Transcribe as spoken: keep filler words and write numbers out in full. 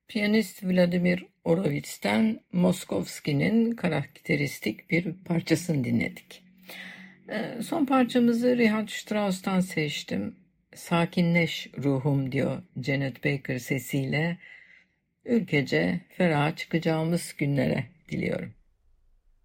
Piyanist Vladimir Horowitz'ten Moskovski'nin karakteristik bir parçasını dinledik. Ee, son parçamızı Richard Strauss'tan seçtim. Sakinleş ruhum diyor Janet Baker sesiyle. Ülkece ferah çıkacağımız günlere diliyorum.